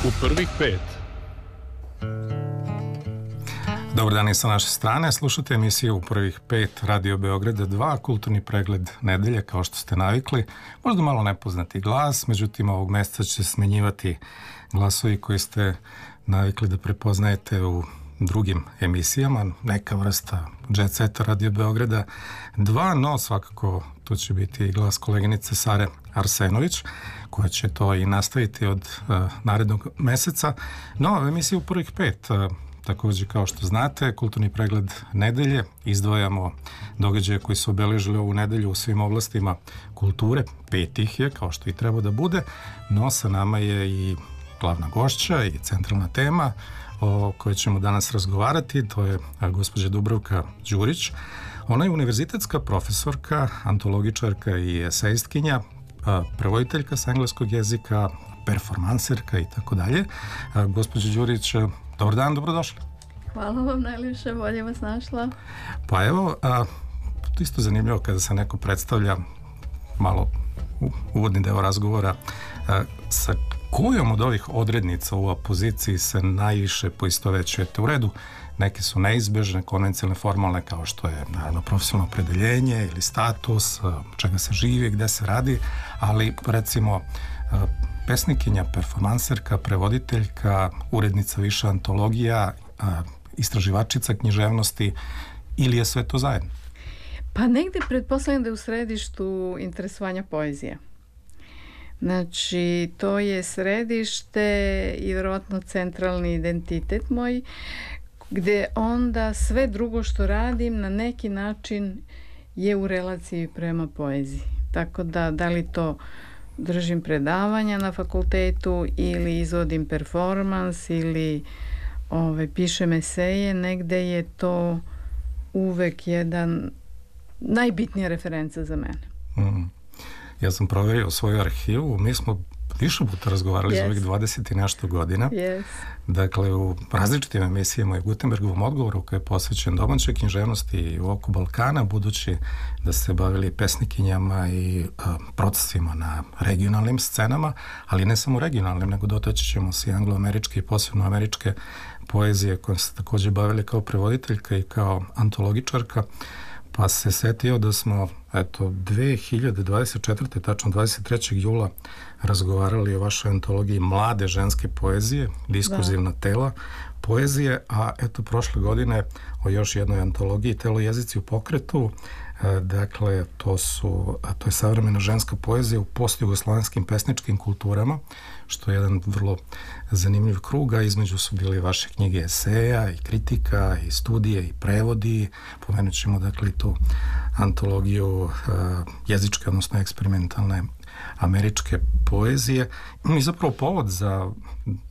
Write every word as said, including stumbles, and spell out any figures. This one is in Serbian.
U prvih pet. Dobar dan i sa naše strane. Slušate emisiju U prvih pet Radio Beograda dva, kulturni pregled nedelje, kao što ste navikli. Možda malo nepoznati glas, međutim ovog meseca će smenjivati glasovi koji ste navikli da prepoznajete u drugim emisijama, neka vrsta Jet Seta Radio Beograda dva, no svakako tu će biti i glas koleginice Sare Arsenović, koja će to i nastaviti od uh, narednog meseca. No, emisija U prvih pet, uh, također kao što znate, kulturni pregled nedelje, izdvajamo događaje koji su obeležili ovu nedelju u svim oblastima kulture, pet ih je, kao što i treba da bude, no sa nama je i glavna gošća i centralna tema o kojoj ćemo danas razgovarati, to je gospođa Dubravka Đurić. Ona je univerzitetska profesorka, antologičarka i esejistkinja, prevoditeljka sa engleskog jezika, performanserka i tako dalje. Gospođa Đurić, dobar dan, dobrodošli. Hvala vam najljepše, bolje vas našla. Pa evo, a, to isto zanimljivo kada se neko predstavlja, malo uvodni deo razgovora, a, sa kojom od ovih odrednica u opoziciji se najviše poistovećujete? U redu, neke su neizbežne, konvencionalne, formalne, kao što je naravno profesionalno opredeljenje ili status, čega se živi, gde se radi, ali recimo pesnikinja, performanserka, prevoditeljka, urednica više antologija, istraživačica književnosti, ili je sve to zajedno? Pa negde pretpostavljam da je u središtu interesovanja poezije. Znači, to je središte i vjerovatno centralni identitet moj, gde onda sve drugo što radim na neki način je u relaciji prema poeziji. Tako da, da li to držim predavanja na fakultetu ili izvodim performans ili ove, pišem eseje, negde je to uvek jedan najbitnija referenca za mene. Mm. Ja sam proverio svoju arhivu, mi smo više puta razgovarali yes. za ovih dvadeset i nešto godina. Yes. Dakle, u različitim emisijama i Gutenbergovom odgovoru koji je posvećen domaćoj književnosti i u oku Balkana, budući da ste bavili pesnikinjama i a, procesima na regionalnim scenama, ali ne samo regionalnim, nego dotaći ćemo se i angloameričke i posebno američke poezije kojom ste također bavili kao prevoditeljka i kao antologičarka. Pa se setio da smo, eto, dve hiljade dvadeset četvrte. tačno dvadeset trećeg jula razgovarali o vašoj antologiji mlade ženske poezije, diskurzivna da. tela poezije, a eto, prošle godine o još jednoj antologiji Telo, jezici u pokretu. E, dakle, to su, a to je savremena ženska poezija u postjugoslavenskim pesničkim kulturama, što je jedan vrlo zanimljiv krug, a između su bili vaše knjige eseja i kritika i studije i prevodi. Pomenut ćemo dakle tu antologiju uh, jezičke, odnosno eksperimentalne američke poezije. I zapravo povod za